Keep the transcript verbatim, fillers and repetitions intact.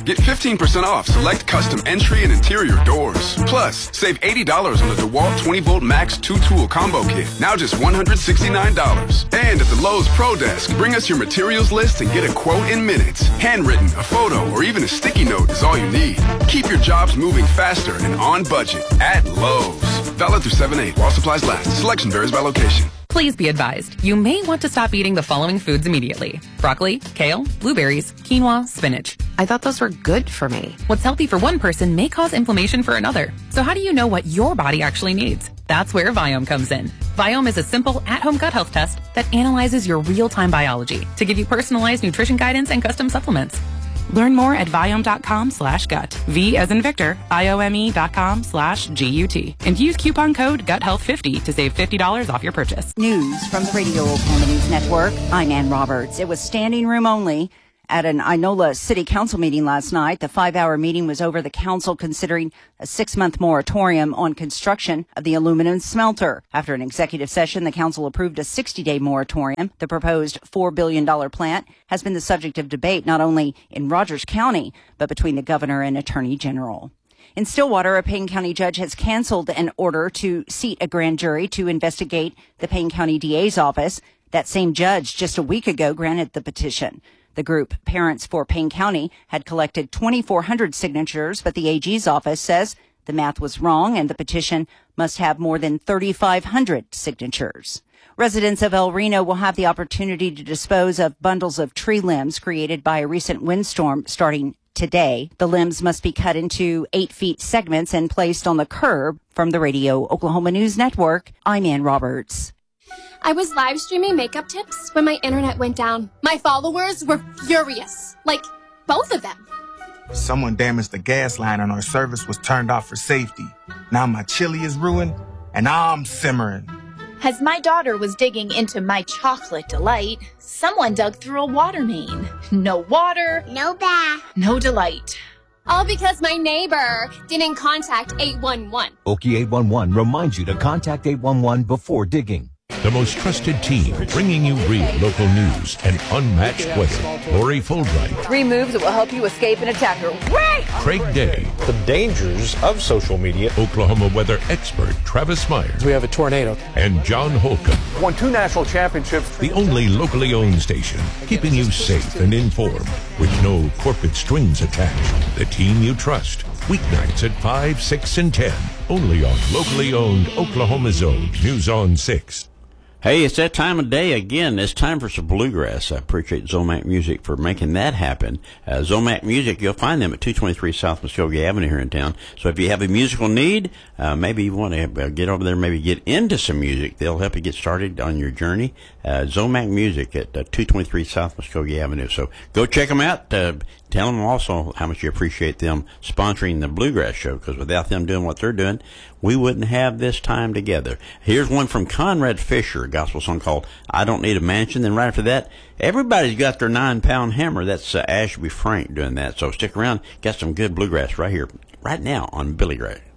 Get fifteen percent off select custom entry and interior doors. Plus, save eighty dollars on the DeWalt twenty volt Max two tool combo kit. Now just one hundred sixty-nine dollars. And at the Lowe's Pro Desk, bring us your materials list and get a quote in minutes. Handwritten, a photo, or even a sticky note is all you need. Keep your jobs moving faster and on budget at Lowe's. Valid through seven eight while supplies last. Selection varies by location. Please be advised, you may want to stop eating the following foods immediately. Broccoli, kale, blueberries, quinoa, spinach. I thought those were good for me. What's healthy for one person may cause inflammation for another. So how do you know what your body actually needs? That's where Viome comes in. Viome is a simple at-home gut health test that analyzes your real-time biology to give you personalized nutrition guidance and custom supplements. Learn more at Viome.com slash gut. V as in Victor, I-O-M-E dot com slash G-U-T. And use coupon code gut health fifty to save fifty dollars off your purchase. News from the Radio Oklahoma News Network. I'm Ann Roberts. It was standing room only at an Inola City Council meeting last night. The five-hour meeting was over the council considering a six-month moratorium on construction of the aluminum smelter. After an executive session, the council approved a sixty-day moratorium. The proposed four billion dollars plant has been the subject of debate not only in Rogers County, but between the governor and attorney general. In Stillwater, a Payne County judge has canceled an order to seat a grand jury to investigate the Payne County D A's office. That same judge just a week ago granted the petition. The group, Parents for Payne County, had collected twenty-four hundred signatures, but the A G's office says the math was wrong and the petition must have more than thirty-five hundred signatures. Residents of El Reno will have the opportunity to dispose of bundles of tree limbs created by a recent windstorm starting today. The limbs must be cut into eight feet segments and placed on the curb. From the Radio Oklahoma News Network, I'm Ann Roberts. I was live streaming makeup tips when my internet went down. My followers were furious. Like, both of them. Someone damaged the gas line and our service was turned off for safety. Now my chili is ruined and I'm simmering. As my daughter was digging into my chocolate delight, someone dug through a water main. No water. No bath. No delight. All because my neighbor didn't contact eight one one. Okie eight one one reminds you to contact eight one one before digging. The most trusted team, bringing you real local news and unmatched weather. Lori Fulbright. Three moves that will help you escape an attacker. Right! Craig Day. The dangers of social media. Oklahoma weather expert Travis Myers. We have a tornado. And John Holcomb. Won two national championships. The only locally owned station, keeping you safe and informed with no corporate strings attached. The team you trust. Weeknights at five, six, and ten. Only on locally owned Oklahoma's own News on six. Hey, it's that time of day again. It's time for some bluegrass. I appreciate Zomac Music for making that happen. Uh, Zomac Music, you'll find them at two twenty-three South Muskogee Avenue here in town. So if you have a musical need, uh, maybe you want to get over there, maybe get into some music, they'll help you get started on your journey. Uh, Zomac Music at uh, two twenty-three South Muskogee Avenue. So go check them out. Uh, tell them also how much you appreciate them sponsoring the Bluegrass Show, because without them doing what they're doing, we wouldn't have this time together. Here's one from Conrad Fisher, a gospel song called I Don't Need a Mansion. Then right after that, everybody's got their nine-pound hammer. That's uh, Ashby Frank doing that. So stick around. Got some good bluegrass right here, right now on Billy Gray.